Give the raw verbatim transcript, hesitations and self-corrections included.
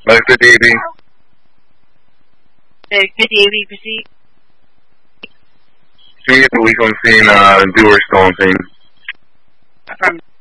Like the D B. The D B proceed. See if we can see uh, doer stomping. From